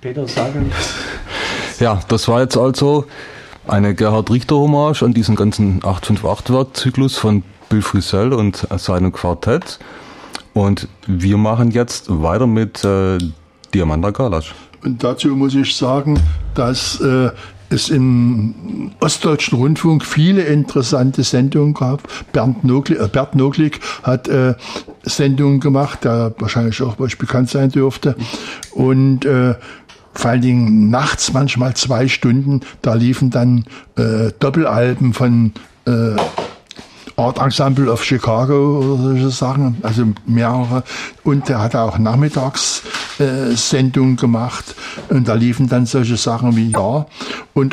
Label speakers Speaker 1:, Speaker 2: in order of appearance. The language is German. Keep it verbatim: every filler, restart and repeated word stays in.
Speaker 1: Peter sagen.
Speaker 2: Ja, das war jetzt also eine Gerhard Richter-Hommage an diesen ganzen acht fünf acht-Werkzyklus von Bill Frisell und seinem Quartett. Und wir machen jetzt weiter mit äh, Diamanda Galasch.
Speaker 3: Und dazu muss ich sagen, dass äh, es im Ostdeutschen Rundfunk viele interessante Sendungen gab. Bernd Nogli, äh, Bert Noglik hat äh, Sendungen gemacht, der wahrscheinlich auch bei euch bekannt sein dürfte. Und äh, vor allen Dingen nachts manchmal zwei Stunden, da liefen dann äh, Doppelalben von äh, Art Ensemble of Chicago oder solche Sachen, also mehrere. Und er hat auch nachmittags äh, Sendungen gemacht und da liefen dann solche Sachen wie Ja. Und